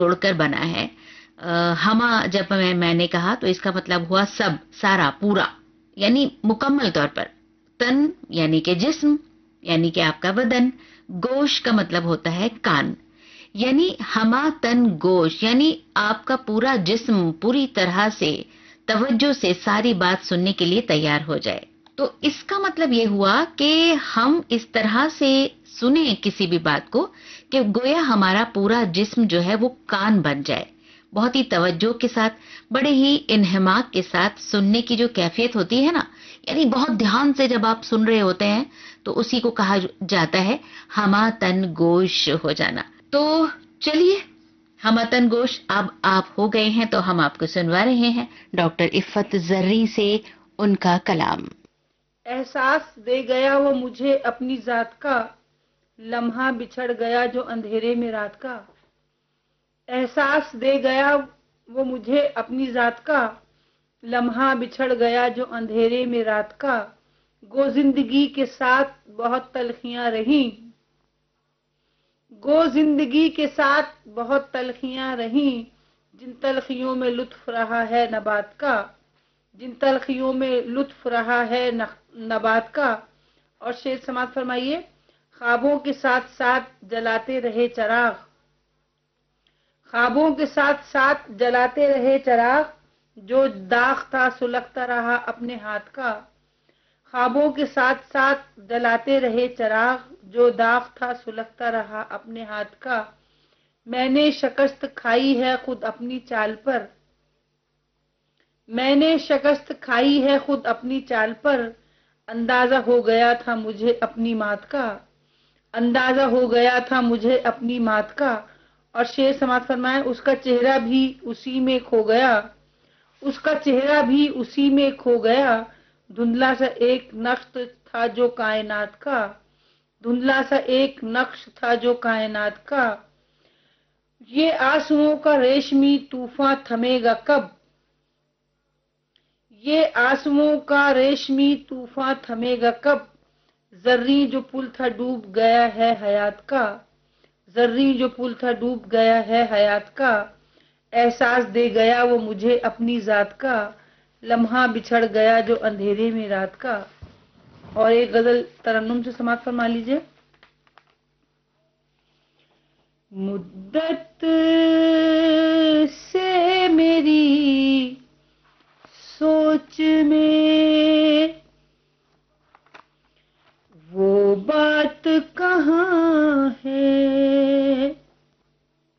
जोड़कर बना है। हमा जब मैंने कहा तो इसका मतलब हुआ सब, सारा, पूरा, यानी मुकम्मल तौर पर। तन यानी कि जिस्म, यानी कि आपका बदन। गोश का मतलब होता है कान, यानी हमा तन गोश, यानी आपका पूरा जिस्म पूरी तरह से तवज्जो से सारी बात सुनने के लिए तैयार हो जाए। तो इसका मतलब ये हुआ कि हम इस तरह से सुने किसी भी बात को कि गोया हमारा पूरा जिस्म जो है वो कान बन जाए। बहुत ही तवज्जो के साथ, बड़े ही इन्हमाक के साथ सुनने की जो कैफियत होती है ना, यानी बहुत ध्यान से जब आप सुन रहे होते हैं तो उसी को कहा जाता है हमा तन गोश हो जाना। तो चलिए, हमा तन गोश अब आप हो गए हैं तो हम आपको सुनवा रहे हैं डॉक्टर इफ़्फ़त ज़र्री से उनका कलाम। एहसास दे गया वो मुझे अपनी जात का, लम्हा बिछड़ गया जो अंधेरे में रात का। एहसास दे गया वो मुझे अपनी जात का, लम्हा बिछड़ गया जो अंधेरे में रात का। गो जिंदगी के साथ बहुत तलखियां रहीं, गो जिंदगी के साथ बहुत तलखियां रहीं, जिन तलखियों में लुत्फ रहा है नबात का, जिन तलखियों में लुत्फ रहा है नबात का। और शेर समाप्त फरमाइए। ख्वाबों के साथ साथ जलाते रहे चराग, ख्वाबों के साथ साथ जलाते रहे चराग, जो दाग था सुलगता रहा अपने हाथ का। ख्वाबों के साथ साथ जलाते रहे चराग, जो दाग था सुलगता रहा अपने हाथ का। मैंने शिकस्त खाई है खुद अपनी चाल पर, मैंने शिकस्त खाई है खुद अपनी चाल पर। अंदाजा हो गया था मुझे अपनी मात का, अंदाजा हो गया था मुझे अपनी मात का। और शेर समाप्त फरमाए। उसका चेहरा भी उसी में खो गया, उसका चेहरा भी उसी में खो गया। धुंधला सा एक नक्श था जो कायनात का, धुंधला सा एक नक्श था जो कायनात का। ये आंसुओं का रेशमी तूफान थमेगा कब, ये आंसुओं का रेशमी तूफान थमेगा कब। जर्री जो पुल था डूब गया है हयात का, जर्री जो पुल था डूब गया है हयात का। एहसास दे गया वो मुझे अपनी जात का, लम्हा बिछड़ गया जो अंधेरे में रात का। और एक गजल तरन्नुम से समाप्त फरमा लीजिए। मुद्दत